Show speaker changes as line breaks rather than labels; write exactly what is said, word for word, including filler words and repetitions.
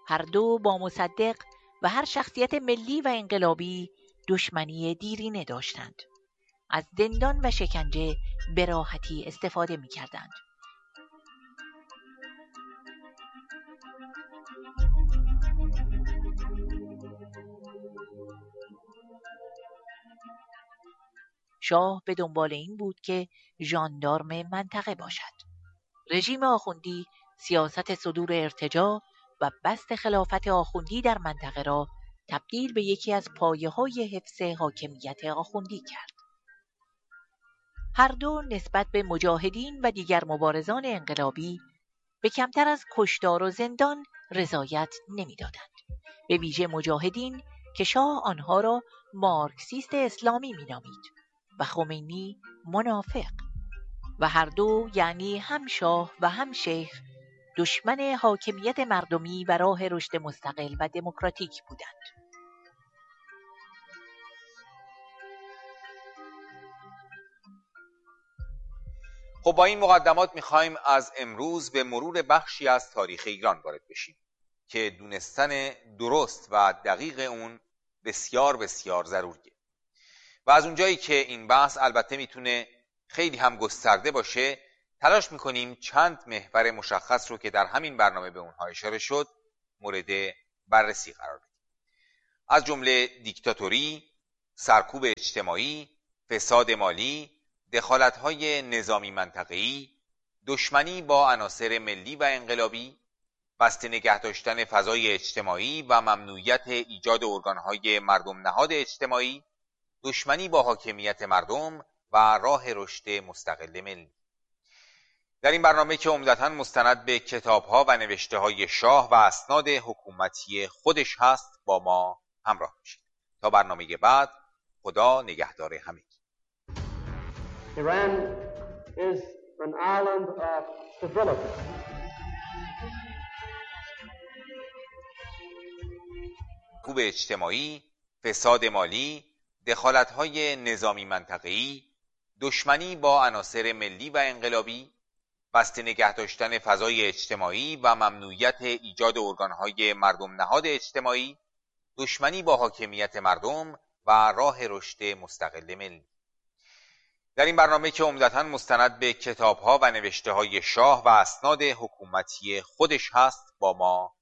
هر دو با مصدق و هر شخصیت ملی و انقلابی دشمنی دیرینه داشتند. از زندان و شکنجه به راحتی استفاده می کردند. شاه به دنبال این بود که ژاندارم منطقه باشد. رژیم آخوندی سیاست صدور ارتجاع و بسط خلافت آخوندی در منطقه را تبدیل به یکی از پایه‌های حفظ حاکمیت آخوندی کرد. هر دو نسبت به مجاهدین و دیگر مبارزان انقلابی به کمتر از کشتار و زندان رضایت نمی‌دادند. به ویژه مجاهدین که شاه آنها را مارکسیست اسلامی می‌نامید و خمینی منافق، و هر دو یعنی هم شاه و هم شیخ دشمن حاکمیت مردمی و راه رشد مستقل و دموکراتیک بودند.
خب با این مقدمات میخوایم از امروز به مرور بخشی از تاریخ ایران وارد بشیم که دونستن درست و دقیق اون بسیار بسیار ضروریه و از اونجایی که این بحث البته میتونه خیلی هم گسترده باشه، تلاش میکنیم چند محور مشخص رو که در همین برنامه به اونها اشاره شد مورد بررسی قرار بدیم. از جمله دیکتاتوری، سرکوب اجتماعی، فساد مالی، دخالت‌های نظامی منطقه‌ای، دشمنی با عناصر ملی و انقلابی، بسته نگه داشتن فضای اجتماعی و ممنوعیت ایجاد ارگان‌های مردم نهاد اجتماعی، دشمنی با حاکمیت مردم و راه رشد مستقل ملی. در این برنامه که عمدتاً مستند به کتاب‌ها و نوشته‌های شاه و اسناد حکومتی خودش هست با ما همراه باشید. تا برنامه بعد، خدا نگهدار همگی.
Iran is an island of stability.
سرکوب اجتماعی، فساد مالی، دخالت‌های نظامی منطقه‌ای، دشمنی با عناصر ملی و انقلابی، بسته نگه داشتن فضای اجتماعی و ممنوعیت ایجاد ارگان‌های مردم نهاد اجتماعی، دشمنی با حاکمیت مردم و راه رشد مستقل ملی. در این برنامه که عمدتاً مستند به کتاب‌ها و نوشته‌های شاه و اسناد حکومتی خودش هست با ما